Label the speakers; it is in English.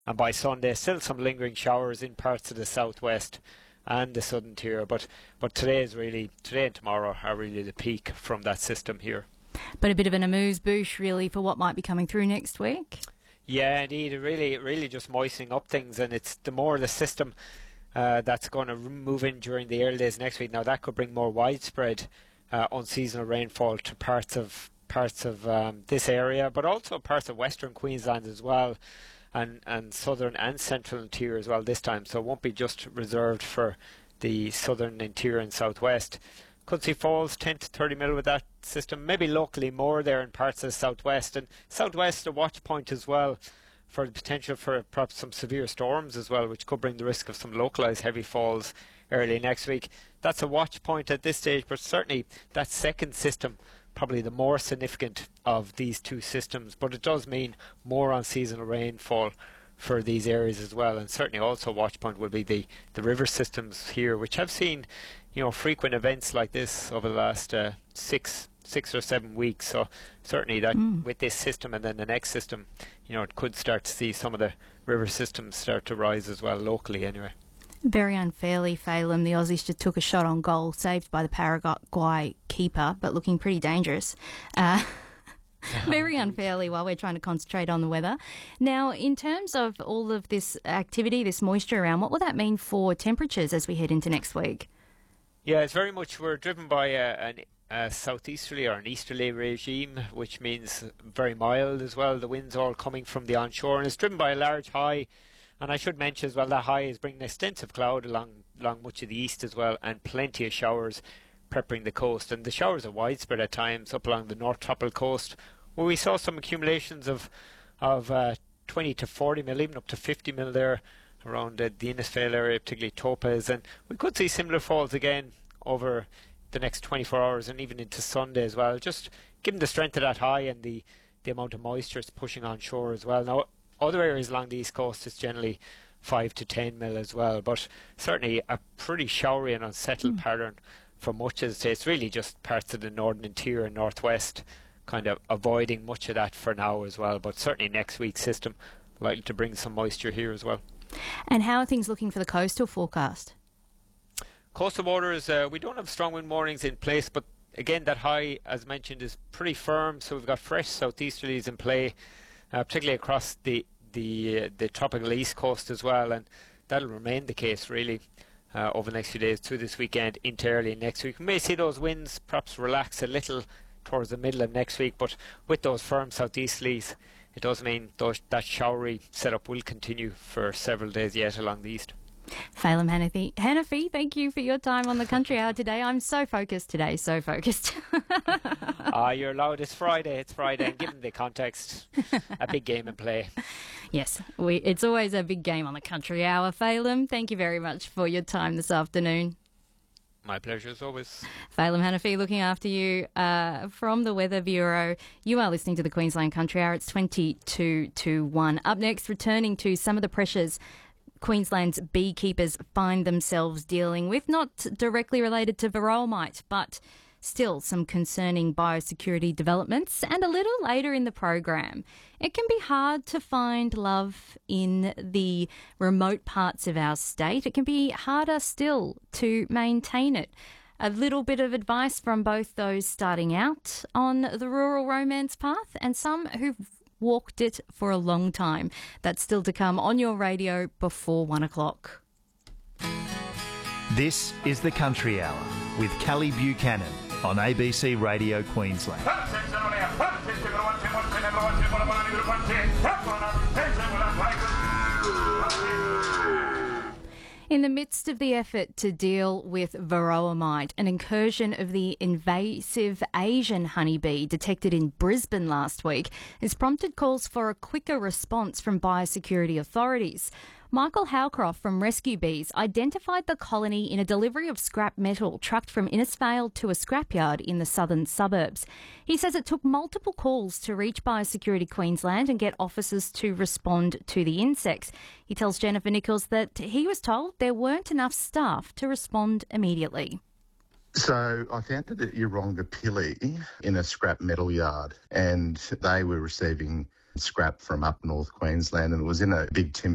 Speaker 1: And by Sunday, still some lingering showers in parts of the southwest and the southern tier. But today and tomorrow are really the peak from that system here.
Speaker 2: But a bit of an amuse-bouche, really, for what might be coming through next week.
Speaker 1: Yeah, indeed. It really just moistening up things, and it's the more the system that's going to move in during the early days next week. Now that could bring more widespread unseasonal rainfall to parts of this area, but also parts of Western Queensland as well, and southern and central interior as well this time. So it won't be just reserved for the southern interior and southwest. Could see falls 10 to 30 mil with that system, maybe locally more there in parts of the southwest. And southwest a watch point as well for the potential for perhaps some severe storms as well, which could bring the risk of some localised heavy falls early next week. That's a watch point at this stage, but certainly that second system probably the more significant of these two systems, but it does mean more unseasonal rainfall for these areas as well. And certainly also watch point will be the river systems here, which have seen frequent events like this over the last 6 or 7 weeks. So certainly that with this system and then the next system, it could start to see some of the river systems start to rise as well locally anyway.
Speaker 2: Very unfairly, Phelim, the Aussies just took a shot on goal, saved by the Paraguay keeper, but looking pretty dangerous. Very unfairly while we're trying to concentrate on the weather. Now, in terms of all of this activity, this moisture around, what will that mean for temperatures as we head into next week?
Speaker 1: Yeah, it's very much, we're driven by a southeasterly or an easterly regime, which means very mild as well. The winds all coming from the onshore, and it's driven by a large high. And I should mention as well, that high is bringing extensive cloud along much of the east as well, and plenty of showers peppering the coast. And the showers are widespread at times up along the north tropical coast, where we saw some accumulations of 20 to 40 mil, even up to 50 mil there around the Innisfail area, particularly Topaz. And we could see similar falls again over the next 24 hours and even into Sunday as well, just given the strength of that high and the amount of moisture it's pushing on shore as well. Now, other areas along the east coast is generally 5 to 10 mil as well, but certainly a pretty showery and unsettled pattern for much of the state. It's really just parts of the northern interior and northwest kind of avoiding much of that for now as well, but certainly next week's system likely to bring some moisture here as well.
Speaker 2: And how are things looking for the coastal forecast?
Speaker 1: Coastal waters, we don't have strong wind warnings in place, but again that high, as mentioned, is pretty firm, so we've got fresh southeasterlies in play, particularly across the tropical east coast as well, and that'll remain the case really over the next few days through this weekend into early next week. We may see those winds perhaps relax a little towards the middle of next week, but with those firm southeasterlies, it does mean that showery setup will continue for several days yet along the east.
Speaker 2: Phelim Hanafi, thank you for your time on the Country Hour today. I'm so focused today, so focused.
Speaker 1: You're allowed. It's Friday, and given the context, a big game in play.
Speaker 2: Yes, it's always a big game on the Country Hour. Phelim, thank you very much for your time this afternoon.
Speaker 1: My pleasure as always.
Speaker 2: Phelim Hanafi looking after you from the Weather Bureau. You are listening to the Queensland Country Hour. It's 22 to 1. Up next, returning to some of the pressures Queensland's beekeepers find themselves dealing with, not directly related to varroa mite, but still some concerning biosecurity developments. And a little later in the program, it can be hard to find love in the remote parts of our state. It can be harder still to maintain it. A little bit of advice from both those starting out on the rural romance path and some who've walked it for a long time. That's still to come on your radio before 1 o'clock.
Speaker 3: This is the Country Hour with Kelly Buchanan on ABC Radio Queensland.
Speaker 2: In the midst of the effort to deal with varroa mite, an incursion of the invasive Asian honeybee detected in Brisbane last week has prompted calls for a quicker response from biosecurity authorities. Michael Howcroft from Rescue Bees identified the colony in a delivery of scrap metal trucked from Innisfail to a scrapyard in the southern suburbs. He says it took multiple calls to reach Biosecurity Queensland and get officers to respond to the insects. He tells Jennifer Nichols that he was told there weren't enough staff to respond immediately.
Speaker 4: So I found it at Yeronga in a scrap metal yard, and they were receiving scrap from up north Queensland, and it was in a big timber